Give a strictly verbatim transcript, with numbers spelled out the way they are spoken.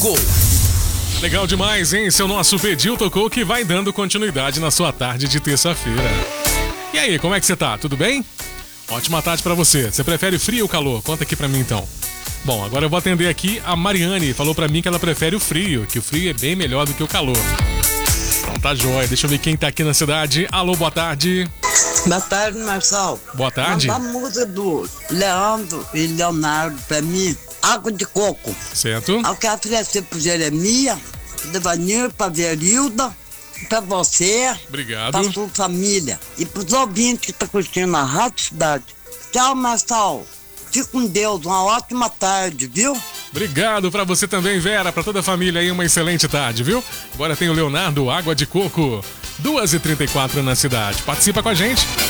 tocou. Legal demais, hein? Esse é o nosso Pediu Tocou, que vai dando continuidade na sua tarde de terça-feira. E aí, como é que você tá? Tudo bem? Ótima tarde pra você. Você prefere frio ou calor? Conta aqui pra mim então. Bom, agora eu vou atender aqui a Mariane. Falou pra mim que ela prefere o frio, que o frio é bem melhor do que o calor. Então tá jóia. Deixa eu ver quem tá aqui na cidade. Alô, boa tarde. Boa tarde, Marçal. Boa tarde. Manda a música do Leandro e Leonardo pra mim. Água de coco. Certo. Eu quero oferecer pro Jeremias, pro Devanir, pra Verilda, pra você. Obrigado. Pra sua família. E pros ouvintes que estão curtindo a Rádio Cidade. Tchau, Marçal. Fique com Deus. Uma ótima tarde, viu? Obrigado pra você também, Vera. Pra toda a família aí, uma excelente tarde, viu? Agora tem o Leonardo, Água de Coco. duas e trinta e quatro na cidade. Participa com a gente.